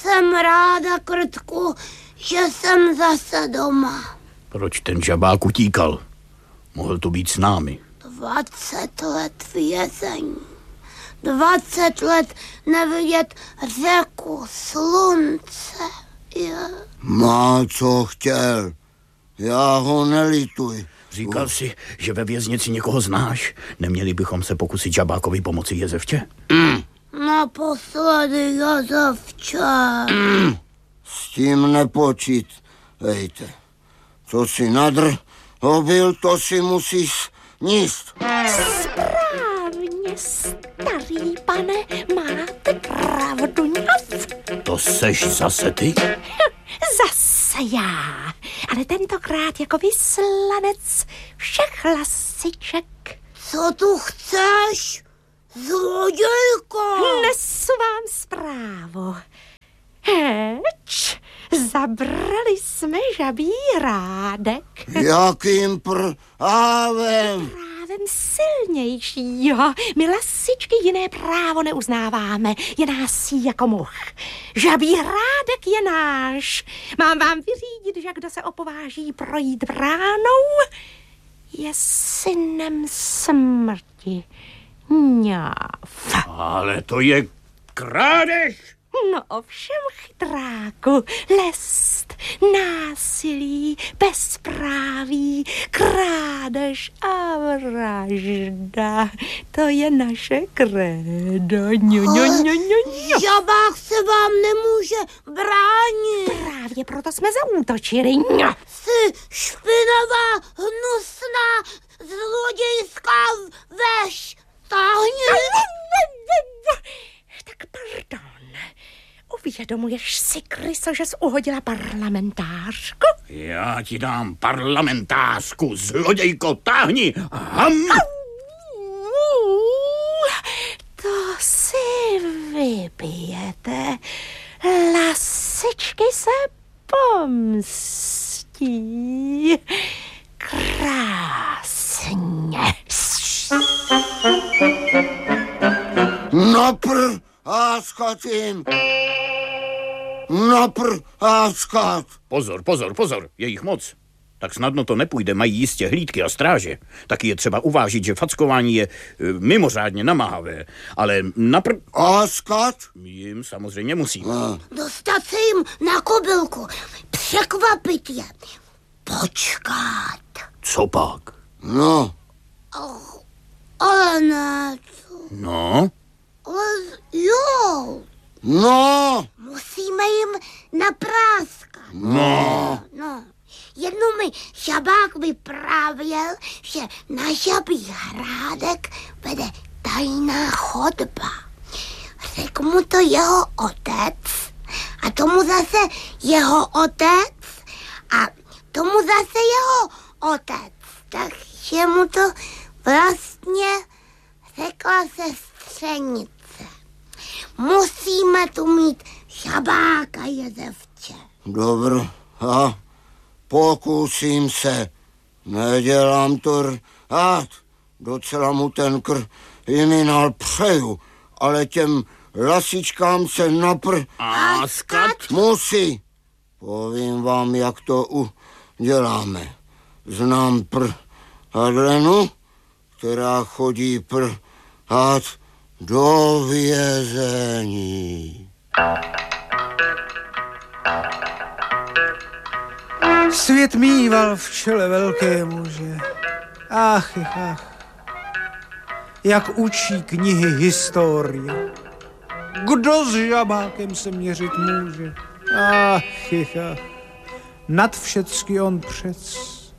Jsem ráda, Krtku, že jsem zase doma. Proč ten žabák utíkal? Mohl to být s námi. 20 let vězení. 20 let nevidět řeku, slunce. Má co chtěl. Já ho nelituj. Říkal jsi, že ve věznici někoho znáš? Neměli bychom se pokusit žabákovi pomoci Jezevče? Naposledy Jezevče. S tím nepočítejte. Co si nadrhobil, to si musíš níst. Správně, starý pane, máte pravdu. To seš zase ty? Zase já, ale tentokrát jako vyslanec všech lasiček. Co tu chceš, zlodějko? Nesu vám zprávu. Heč, zabrali jsme žabí rádek. Jakým právem? Právem silnějšího. My lasičky jiné právo neuznáváme. Je nás jako much. Žabí rádek je náš. Mám vám vyřídit, že kdo se opováží projít bránou, je synem smrti. Mňáv. Ale to je krádež. No ovšem, chytráku, lest, násilí, bezpráví, krádež a vražda. To je naše krédo. Žabák se vám nemůže bránit. Právě proto jsme zaútočili. Jsi špinavá, hnusná, zlodějská veš. Táhni. Tak pardon. Uvědomuješ si, Kryso, že jsi uhodila parlamentářku? Já ti dám parlamentářku, zlodějko, táhni! Ham! To si vybijete. Lasičky se pomstí. Krásně. Napr a skatím. Napr a skat. Pozor, je jich moc. Tak snadno to nepůjde, mají jistě hlídky a stráže. Taky je třeba uvážit, že fackování je mimořádně namáhavé. Ale a skat? Jim samozřejmě musí. Dostat se jim na kobylku. Překvapit je. Počkat. Co pak? No. Ale ne. No? Ale jo. No. Musíme jim napráskat. No. Jednou mi žabák vyprávěl, že na žabí hrádek vede tajná chodba. Řekl mu to jeho otec a tomu zase jeho otec a tomu zase jeho otec. Takže mu to vlastně řekla sestřenice. Musíme tu mít žabáka, Jezevče. Dobře, a pokusím se. Nedělám to rád. Docela mu ten kriminál přeju, ale těm lasičkám se a skat musí. Povím vám, jak to uděláme. Znám Adlenu, která chodí do vězení. Svět mýval v čele velké muže. Ach. Jak učí knihy historie. Kdo s žabákem se měřit může? Ach. Nad všecky on přec.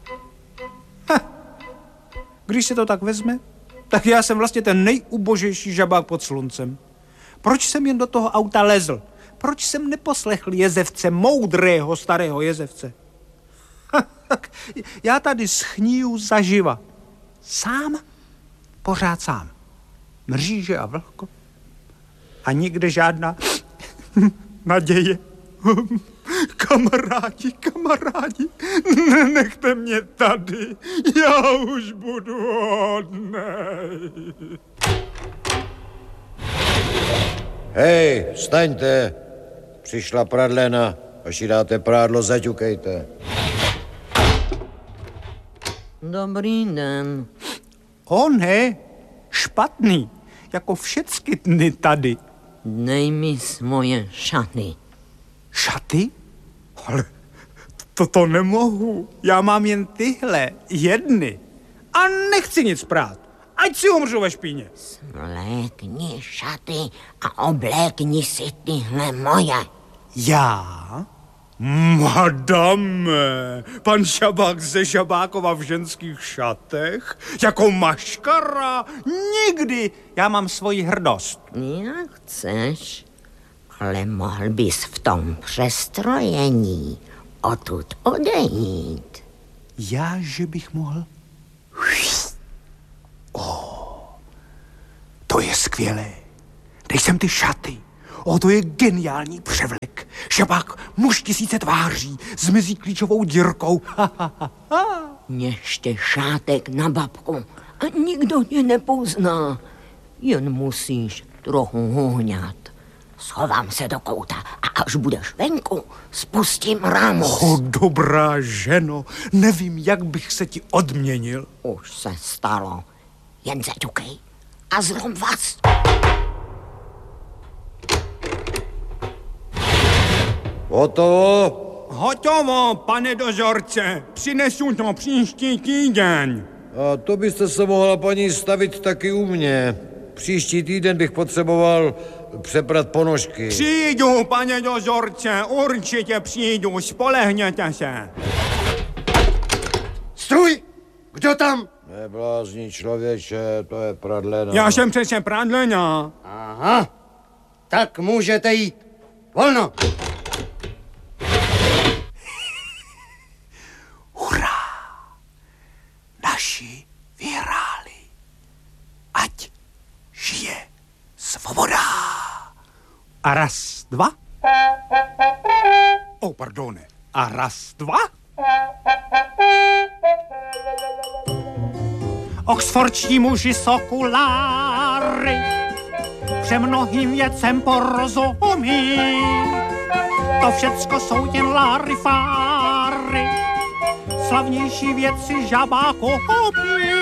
Když se to tak vezme, tak já jsem vlastně ten nejubožejší žabák pod sluncem. Proč jsem jen do toho auta lezl? Proč jsem neposlechl Jezevce, moudrého starého Jezevce? Já tady schniju zaživa. Sám? Pořád sám. Mříže a vlhko. A nikde žádná naděje. Kamarádi, nenechte mě tady. Já už budu hodnej. Hej, vstaňte. Přišla pradlena, až jí dáte prádlo, zaťukejte. Dobrý den. O ne, špatný, jako všechny dny tady. Dej mi svoje šaty. Šaty? Ale to nemohu. Já mám jen tyhle, jedny. A nechci nic prát. Ať si umřu ve špíně. Svlékni šaty a oblékni si tyhle moje. Já? Madame, pan Šabák ze Žabákova v ženských šatech? Jako maškara? Nikdy. Já mám svoji hrdost. Jak chceš, ale mohl bys v tom přestrojení odtud odejít. Já, že bych mohl? To je skvělé. Dej sem ty šaty. To je geniální převlek. Šabák, muž 1000 tváří, zmizí klíčovou dírkou. Něště šátek na babku a nikdo tě nepozná. Jen musíš trochu hohňat. Schovám se do kouta a až budeš venku, spustím rámus. Dobrá ženo, nevím, jak bych se ti odměnil. Už se stalo. Jen zaťukej a zlom vás. Hotovo? Hotovo, pane dozorce. Přinesu to příští týden. A to byste se mohla paní stavit taky u mě. Příští týden bych potřeboval přeprat ponožky. Přijdu, pane dozorce, určitě přijdu, spolehněte se. Stůj! Kdo tam? Neblázni člověče, to je pradlena. Já jsem přece pradlena. Aha, tak můžete jít. Volno! Hurá! Naši vyhráli. Ať žije svoboda. A raz, dva. Pardone. A raz, dva. Oxfordští muži s okuláry přemnohým věcem porozumí. To všecko jsou jen larifáry, slavnější věci Žabákovi.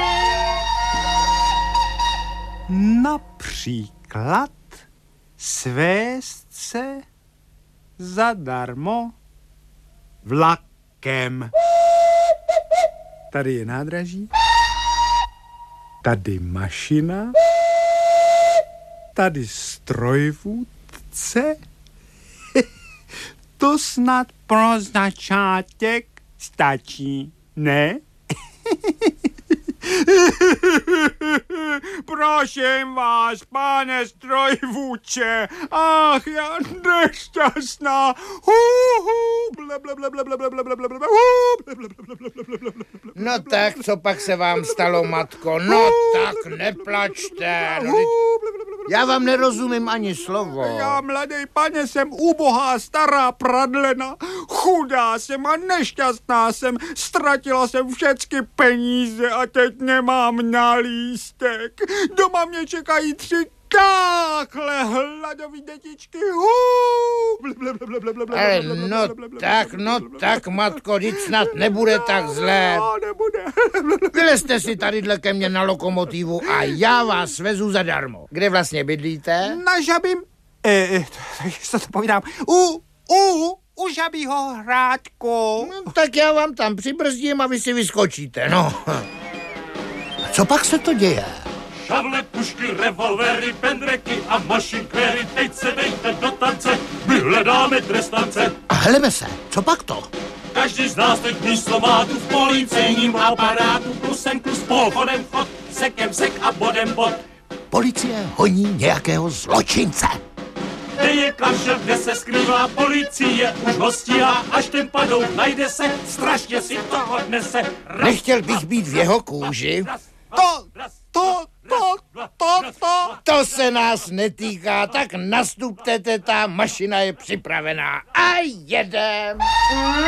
Například svést se zadarmo vlakem. Tady je nádraží, tady mašina, tady strojvůdce. To snad pro začátek stačí, ne? Prosím vás, pane strojvůdče, ach, já nešťastná. No tak, co pak se vám stalo, matko? No tak, neplačte. Já vám nerozumím ani slovo. Já, mladý pane, jsem ubohá stará pradlena, chudá jsem a nešťastná jsem, ztratila jsem všechny peníze a teď nemám na lístek. Doma mě čekají 3 takhle hladový dětičky. Ale no tak, matko, vždyť snad nebude tak zlé. Nebude. Vylezte si tadyhle ke mně na lokomotivu a já vás vezu zadarmo. Kde vlastně bydlíte? Na Žabím, co to povídám, u Žabího hrádku. No, tak já vám tam přibrzdím a vy si vyskočíte, no. A co pak se to děje? Šavle, pušky, revolvery, pendreky a mašinkvery, teď se dejte do tance, my hledáme trestance. A hlebe se, co pak to? Každý z nás teď místo má tu v policejním aparátu, plusem plus, pochodem chod, sekem sek a bodem bod. Policie honí nějakého zločince. Kde je kašel, kde se skrývá policie, už ho stíhá, až ten padou najde se, strašně si to odnese. Nechtěl bych být v jeho kůži. To se nás netýká, tak nastupte, ta mašina je připravená a jedem.